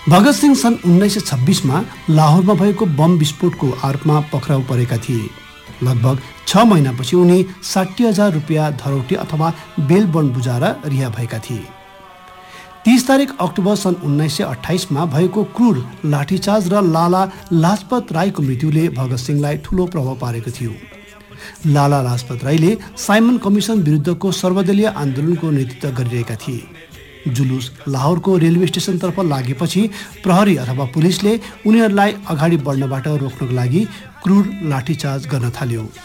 भगत सिंह सन् 1926मा लाहोरमा भएको बम विस्फोटको आरोपमा पक्राउ परेका थिए। लगभग 6 महिनापछि उनी 60,000 रुपियाँ धरौटी अथवा बेल बन्ड बुझाएर रिहा भएका थिए। 30 तारिक अक्टोबर सन् 1928मा भएको क्रूर लाठीचार्ज र लाला लाजपत राईको मृत्युले भगत सिंहलाई ठूलो प्रभाव पारेको थियो। लाला लाजपत राईले साइमन कमिसन विरुद्धको सर्वदलीय आन्दोलनको नेतृत्व गरिरहेका थिए। जुलुस लाहोरको रेलवे स्टेसनतर्फ लागेपछि प्रहरी अथवा पुलिसले उनीहरूलाई अगाडि बढ्नबाट रोक्नको लागि क्रूर लाठीचार्ज गर्न थाल्यो।